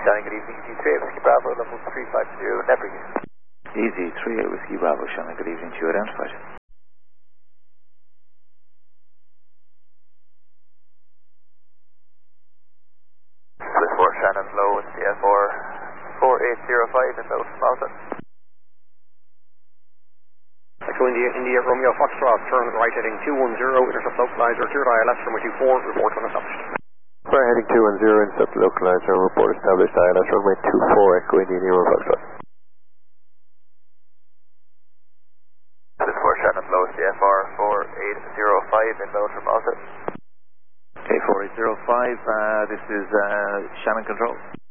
Shannon, good evening. Easy 38 Whiskey Bravo, level 350, Nebrigi. Easy 38 Whiskey Bravo, Shannon, good evening to you. Identified. Swiss 4 Shannon, low with CFR 4805 in Milton Malta. Echo India Romeo Foxtrot, turn right heading 210, intercept localizer, cleared ILS from 24, report when established. Clear heading 210, intercept localizer, report established, ILS runway 24, Echo India Romeo Foxtrot. Swiss 4 Shannon, low CFR 4805 in Milton Malta. Okay, 4805, this is Shannon Control.